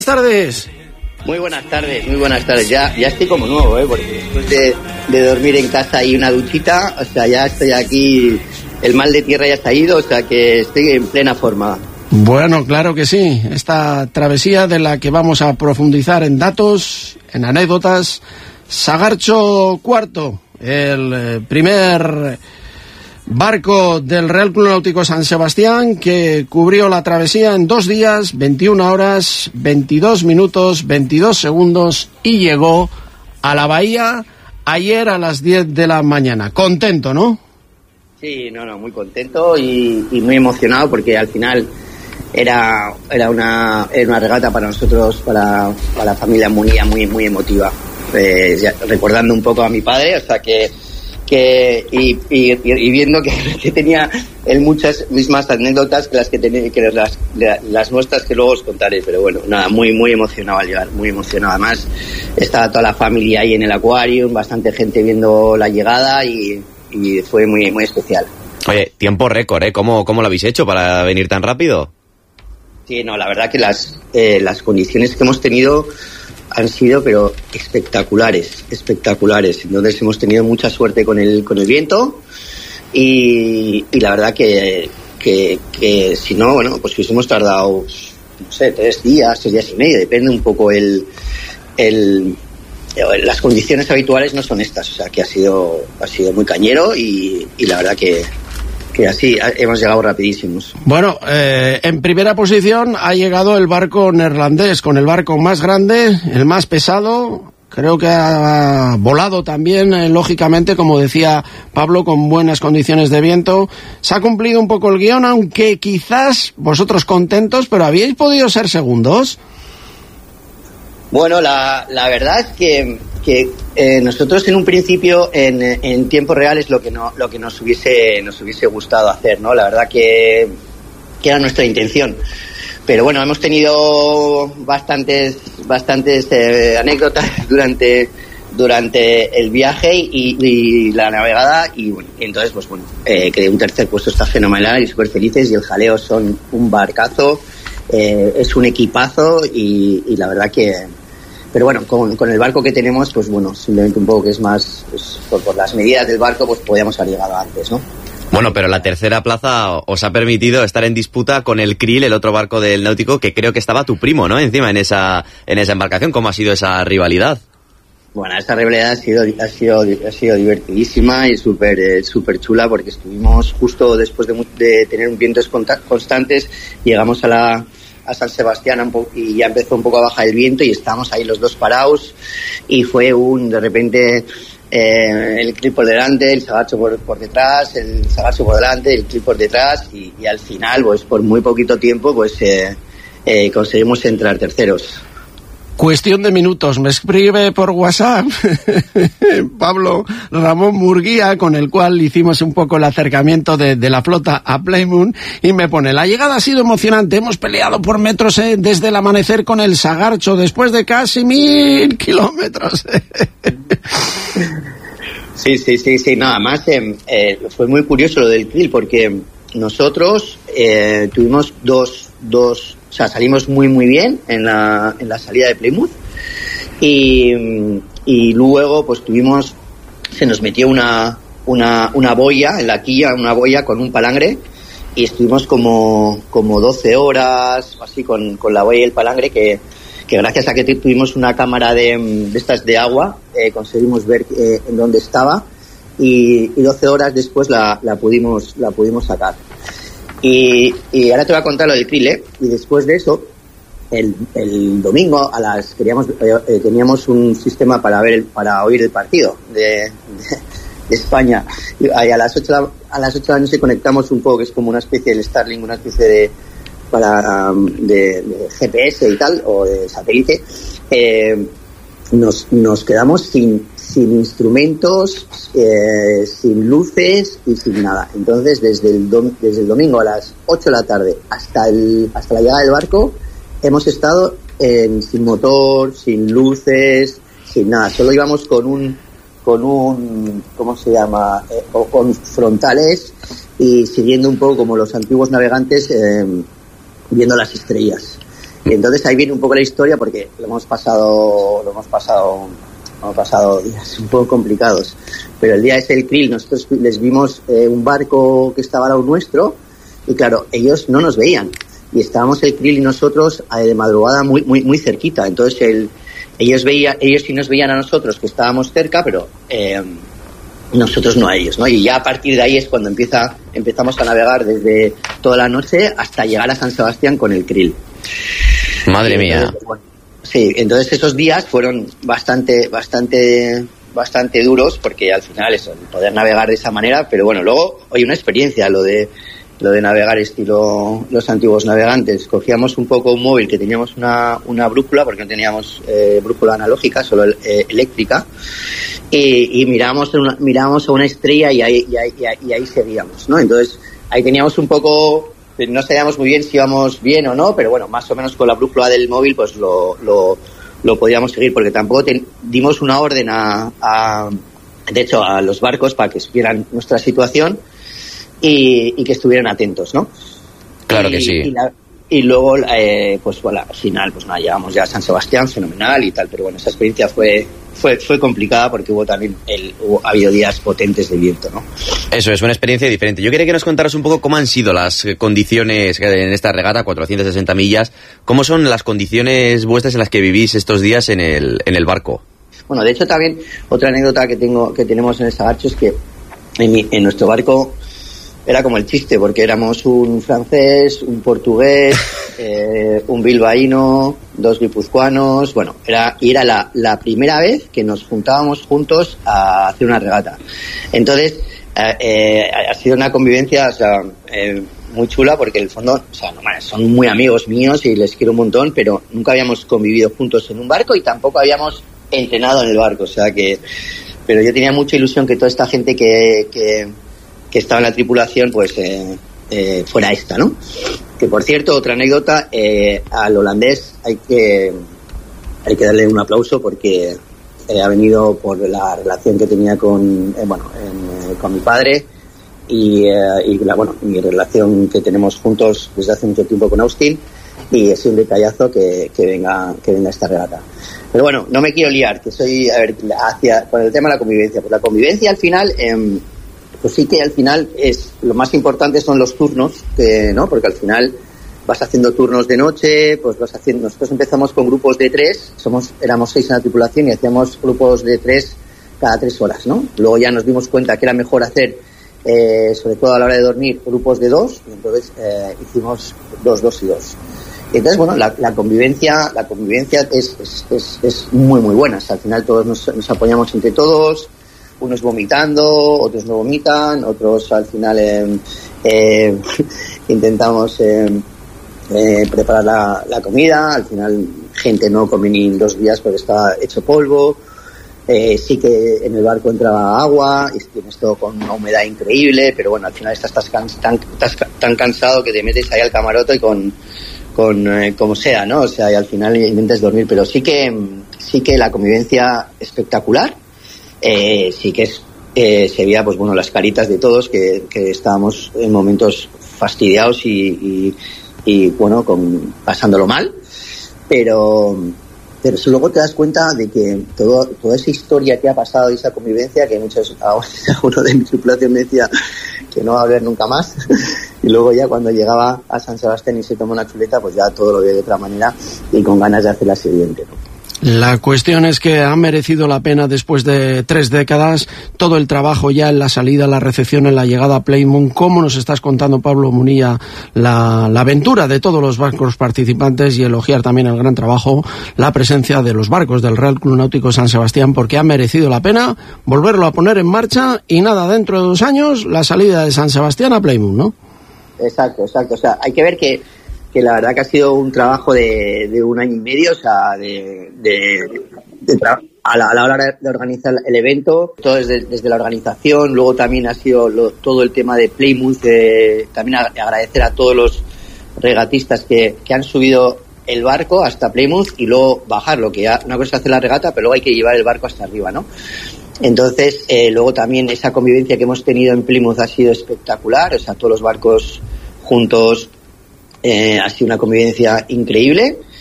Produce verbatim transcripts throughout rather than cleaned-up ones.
Buenas tardes. Muy buenas tardes, muy buenas tardes. Ya, ya estoy como nuevo, ¿eh? Porque después de, de dormir en casa y una duchita, o sea, ya estoy aquí, el mal de tierra ya está ido, o sea que estoy en plena forma. Bueno, claro que sí. Esta travesía de la que vamos a profundizar en datos, en anécdotas. Sagarcho cuarto, el primer barco del Real Club Náutico San Sebastián, que cubrió la travesía en dos días, veintiuna horas, veintidós minutos, veintidós segundos, y llegó a la bahía ayer a las diez de la mañana. Contento, ¿no? Sí, no, no, muy contento y, y muy emocionado, porque al final era era una era una regata para nosotros, para, para la familia Munilla, muy muy emotiva. Eh, ya, recordando un poco a mi padre, o sea que que y, y, y viendo que, que tenía él muchas mismas anécdotas que las que tenía, que las, las nuestras, que luego os contaré, pero bueno, nada, muy muy emocionado al llegar, muy emocionado. Además estaba toda la familia ahí en el acuario, bastante gente viendo la llegada y, y fue muy muy especial. Oye, tiempo récord, ¿eh? ¿Cómo, cómo lo habéis hecho para venir tan rápido? Sí, no, la verdad que las eh, las condiciones que hemos tenido han sido pero espectaculares, espectaculares. Entonces hemos tenido mucha suerte con el con el viento y, y la verdad que, que que si no, bueno, pues hubiésemos tardado, no sé, tres días, tres días y medio, depende un poco el el las condiciones habituales no son estas, o sea que ha sido ha sido muy cañero y, y la verdad que que así hemos llegado rapidísimos. Bueno, eh, en primera posición ha llegado el barco neerlandés, con el barco más grande, el más pesado. Creo que ha volado también, eh, lógicamente, como decía Pablo, con buenas condiciones de viento. Se ha cumplido un poco el guión, aunque quizás vosotros contentos, pero ¿habíais podido ser segundos? Bueno, la, la verdad es que que eh, nosotros en un principio en, en tiempo real es lo que no lo que nos hubiese nos hubiese gustado hacer, ¿no? La verdad que, que era nuestra intención. Pero bueno, hemos tenido bastantes bastantes eh, anécdotas durante durante el viaje y, y la navegada y bueno, y entonces pues bueno, eh, que un tercer puesto está fenomenal y súper felices, y el jaleo son un barcazo, eh, es un equipazo y, y la verdad que pero bueno, con, con el barco que tenemos, pues bueno, simplemente un poco que es más, pues, por, por las medidas del barco, pues podíamos haber llegado antes, ¿no? Bueno, pero la tercera plaza os ha permitido estar en disputa con el Krill, el otro barco del Náutico, que creo que estaba tu primo, ¿no? Encima en esa en esa embarcación. ¿Cómo ha sido esa rivalidad? Bueno, esa rivalidad ha sido ha sido ha sido divertidísima y súper eh, súper chula, porque estuvimos justo después de, de tener un vientos constantes, llegamos a la a San Sebastián un po- y ya empezó un poco a bajar el viento y estábamos ahí los dos parados y fue un, de repente, eh, el clip por delante, el Sagarcho por, por detrás, el Sagarcho por delante, el clip por detrás y, y al final, pues por muy poquito tiempo, pues eh, eh, conseguimos entrar terceros. Cuestión de minutos, me escribe por WhatsApp Pablo Ramón Murguía, con el cual hicimos un poco el acercamiento de, de la flota a Plymouth, y me pone: la llegada ha sido emocionante, hemos peleado por metros eh, desde el amanecer con el Sagarcho, después de casi mil kilómetros. Sí, sí, sí, sí, nada más, eh, eh, fue muy curioso lo del Krill, porque nosotros eh, tuvimos dos, dos, o sea, salimos muy muy bien en la, en la salida de Plymouth y, y luego pues tuvimos, se nos metió una, una, una boya en la quilla, una boya con un palangre, y estuvimos como, como doce horas así con, con la boya y el palangre, que, que gracias a que tuvimos una cámara de, de estas de agua, eh, conseguimos ver eh, en dónde estaba, y, y doce horas después la, la pudimos la pudimos sacar. Y, y ahora te voy a contar lo del Krill, ¿eh? Y después de eso, el, el domingo a las queríamos eh, teníamos un sistema para ver el, para oír el partido de, de, de España. Y a las ocho a las ocho de la noche conectamos un poco, que es como una especie de Starlink, una especie de para um, de, de G P S y tal, o de satélite. Eh, nos nos quedamos sin sin instrumentos, eh, sin luces y sin nada. Entonces, desde el dom- desde el domingo a las ocho de la tarde hasta el hasta la llegada del barco, hemos estado en, sin motor, sin luces, sin nada. Solo íbamos con un con un ¿cómo se llama? Eh, con frontales y siguiendo un poco como los antiguos navegantes, eh, viendo las estrellas. Y entonces ahí viene un poco la historia, porque lo hemos pasado, lo hemos pasado, hemos pasado días un poco complicados. Pero el día ese del krill, nosotros les vimos eh, un barco que estaba al lado nuestro, y claro, ellos no nos veían. Y estábamos el krill y nosotros eh, de madrugada muy, muy, muy cerquita. Entonces el, ellos veían, ellos sí nos veían a nosotros que estábamos cerca, pero eh, nosotros no a ellos, ¿no? Y ya a partir de ahí es cuando empieza, empezamos a navegar desde toda la noche hasta llegar a San Sebastián con el krill. Madre mía. Entonces, bueno, sí, entonces esos días fueron bastante, bastante, bastante duros, porque al final eso, poder navegar de esa manera, pero bueno, luego, oye, una experiencia, lo de, lo de navegar estilo los antiguos navegantes. Cogíamos un poco un móvil que teníamos una, una brújula, porque no teníamos eh, brújula analógica, solo eh, eléctrica, y, y mirábamos, una, mirábamos a una estrella y ahí, y ahí, y ahí, y ahí seguíamos, ¿no? Entonces, ahí teníamos un poco, no sabíamos muy bien si íbamos bien o no, pero bueno, más o menos con la brújula del móvil pues lo, lo, lo podíamos seguir, porque tampoco te, dimos una orden a, a, de hecho, a los barcos para que supieran nuestra situación y, y que estuvieran atentos, ¿no? Claro y, que sí. Y, la, y luego, eh, pues bueno, al final, pues nada, llegamos ya a San Sebastián, fenomenal y tal, pero bueno, esa experiencia fue fue fue complicada porque hubo también, el, hubo, ha habido días potentes de viento, ¿no? Eso es, una experiencia diferente. Yo quería que nos contaras un poco cómo han sido las condiciones en esta regata, cuatrocientas sesenta millas, cómo son las condiciones vuestras en las que vivís estos días en el en el barco. Bueno, de hecho también otra anécdota que tengo que tenemos en el Sagarcho es que en, mi, en nuestro barco era como el chiste, porque éramos un francés, un portugués, eh, un bilbaíno, dos guipuzcoanos, bueno, era, y era la, la primera vez que nos juntábamos juntos a hacer una regata. Entonces, eh, eh, ha sido una convivencia, o sea, eh, muy chula, porque en el fondo, o sea, no, son muy amigos míos y les quiero un montón, pero nunca habíamos convivido juntos en un barco y tampoco habíamos entrenado en el barco, o sea que, pero yo tenía mucha ilusión que toda esta gente que, que que estaba en la tripulación, pues eh, eh, fuera esta, ¿no? Que por cierto, otra anécdota, eh, al holandés hay que hay que darle un aplauso, porque eh, ha venido por la relación que tenía con eh, bueno en, eh, con mi padre y, eh, y la, bueno mi relación que tenemos juntos desde hace mucho tiempo con Austin, y es un detallazo que, que venga que venga esta regata. Pero bueno, no me quiero liar, que soy a ver hacia con el tema de la convivencia. Pues la convivencia al final eh, pues sí que al final es lo más importante son los turnos, que, ¿no? Porque al final vas haciendo turnos de noche, pues vas haciendo. Nosotros empezamos con grupos de tres, somos éramos seis en la tripulación y hacíamos grupos de tres cada tres horas, ¿no? Luego ya nos dimos cuenta que era mejor hacer, eh, sobre todo a la hora de dormir, grupos de dos, y entonces eh, hicimos dos, dos y dos. Y entonces, bueno, la, la convivencia, la convivencia es, es, es, es muy, muy buena. O sea, al final todos nos, nos apoyamos entre todos. Unos vomitando, otros no vomitan, otros al final eh, eh, intentamos eh, eh, preparar la, la comida. Al final gente no come ni dos días porque está hecho polvo. Eh, sí que en el barco entraba agua y tienes todo con una humedad increíble, pero bueno, al final estás tan, tan, estás tan cansado que te metes ahí al camarote y con, con eh, como sea, ¿no? O sea, y al final intentas dormir, pero sí que sí que la convivencia espectacular. Eh, sí que es, eh, se veía, pues bueno, las caritas de todos que, que estábamos en momentos fastidiados y, y, y bueno, con, pasándolo mal, pero, pero luego te das cuenta de que todo, toda esa historia que ha pasado y esa convivencia, que muchos, a uno de mi tripulación me decía que no va a haber nunca más, y luego ya cuando llegaba a San Sebastián y se tomó una chuleta, pues ya todo lo ve de otra manera y con ganas de hacer la siguiente, ¿no? La cuestión es que ha merecido la pena, después de tres décadas, todo el trabajo ya en la salida, la recepción, en la llegada a Plymouth. ¿Cómo nos estás contando, Pablo Munilla, la, la aventura de todos los barcos participantes, y elogiar también el gran trabajo, la presencia de los barcos del Real Club Náutico San Sebastián, porque ha merecido la pena volverlo a poner en marcha y nada, dentro de dos años, la salida de San Sebastián a Plymouth, ¿no? Exacto, exacto. O sea, hay que ver que que la verdad que ha sido un trabajo de, de un año y medio, o sea, de, de, de tra- a, la, a la hora de organizar el evento, todo desde, desde la organización. Luego también ha sido lo, todo el tema de Plymouth, eh, también a, agradecer a todos los regatistas que, que han subido el barco hasta Plymouth y luego bajarlo, que ya una cosa es hacer la regata, pero luego hay que llevar el barco hasta arriba, ¿no? Entonces, eh, luego también esa convivencia que hemos tenido en Plymouth ha sido espectacular, o sea, todos los barcos juntos. Eh, ha sido una convivencia increíble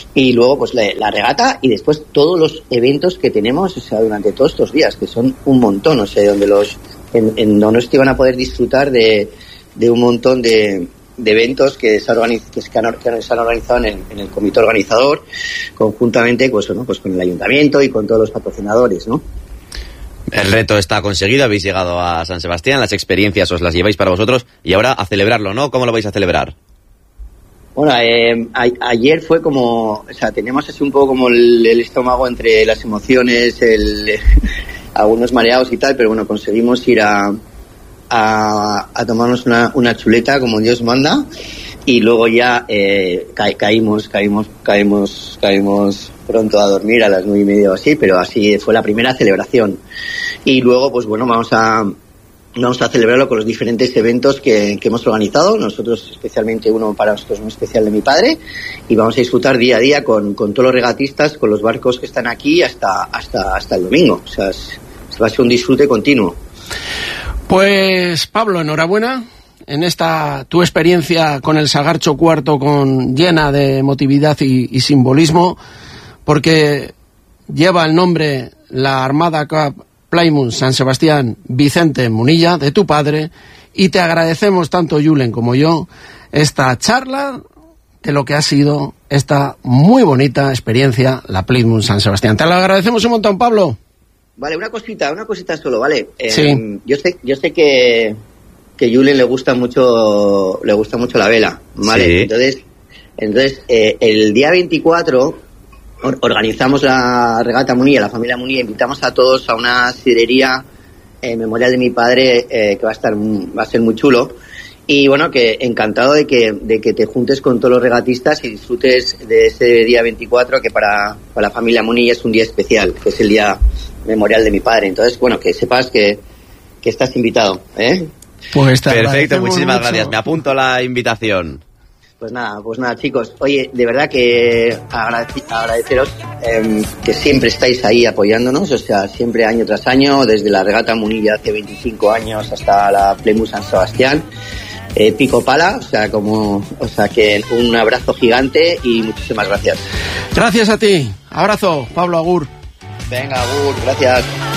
Y luego, pues, la, la regata y después todos los eventos que tenemos, o sea, durante todos estos días, que son un montón, o sea, donde los en, en Donosti van a poder disfrutar de, de un montón de, de eventos que se, organiz, que, se han, que se han organizado en el, en el comité organizador, conjuntamente, pues, ¿no? Pues con el ayuntamiento y con todos los patrocinadores, ¿no? El reto está conseguido, habéis llegado a San Sebastián, las experiencias os las lleváis para vosotros y ahora a celebrarlo, ¿no? ¿Cómo lo vais a celebrar? Bueno, eh, a, ayer fue como, o sea, teníamos así un poco como el, el estómago entre las emociones, el, algunos mareados y tal, pero bueno, conseguimos ir a, a, a tomarnos una, una chuleta como Dios manda y luego ya eh, ca, caímos, caímos, caímos, caímos pronto a dormir a las nueve y media o así, pero así fue la primera celebración. Y luego, pues bueno, vamos a Vamos a celebrarlo con los diferentes eventos que, que hemos organizado, nosotros especialmente uno para nosotros muy especial de mi padre, y vamos a disfrutar día a día con, con todos los regatistas, con los barcos que están aquí hasta hasta hasta el domingo. O sea, es, va a ser un disfrute continuo. Pues Pablo, enhorabuena en esta tu experiencia con el Sagarcho Cuarto, con llena de emotividad y, y simbolismo, porque lleva el nombre la Armada Cup Plymouth San Sebastián Vicente Munilla, de tu padre, y te agradecemos tanto Julen como yo esta charla de lo que ha sido esta muy bonita experiencia, la Plymouth San Sebastián. Te lo agradecemos un montón, Pablo. Vale, una cosita, una cosita solo, ¿vale? Eh, sí. Yo sé, yo sé que que Julen le gusta mucho, le gusta mucho la vela, ¿vale? Sí. Entonces, entonces eh, el día veinticuatro organizamos la regata Munilla, la familia Munilla, invitamos a todos a una sidrería eh, memorial de mi padre eh, que va a estar va a ser muy chulo y bueno, que encantado de que de que te juntes con todos los regatistas y disfrutes de ese día veinticuatro que para, para la familia Munilla es un día especial, que es el día memorial de mi padre. Entonces, bueno, que sepas que, que estás invitado, ¿eh? Pues perfecto, muchísimas mucho. Gracias, me apunto la invitación. Pues nada, pues nada, chicos. Oye, de verdad que agradec- agradeceros eh, que siempre estáis ahí apoyándonos, o sea, siempre año tras año, desde la regata Munilla hace veinticinco años hasta la Plymouth San Sebastián, eh, pico pala, o sea, como, o sea, que un abrazo gigante y muchísimas gracias. Gracias a ti. Abrazo, Pablo, agur. Venga, agur, gracias.